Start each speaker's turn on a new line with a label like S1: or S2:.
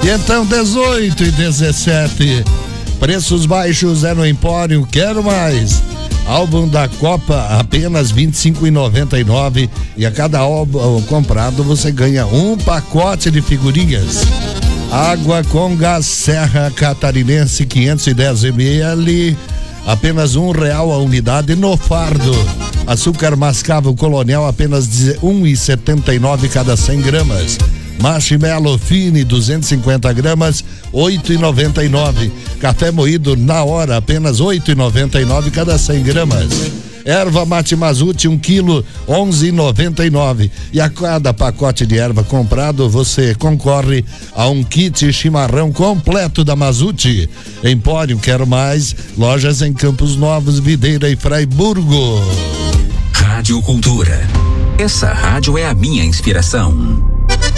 S1: E então 18 e 17. Preços baixos é no Empório, quero mais. Álbum da Copa, apenas R$25,99. E a cada álbum comprado você ganha um pacote de figurinhas. Água com gás Serra Catarinense 510 ml, apenas R$1 a unidade no fardo. Açúcar mascavo Colonial, apenas R$1,79 cada 100 gramas. Marshmallow Fine 250 gramas, R$8,99. Café moído na hora, apenas R$8,99 cada 100 gramas. Erva Mate Mazute 1 quilo, R$11,99. E a cada pacote de erva comprado, você concorre a um kit chimarrão completo da Mazute. Empório, quero mais. Lojas em Campos Novos, Videira e Fraiburgo.
S2: Rádio Cultura. Essa rádio é a minha inspiração.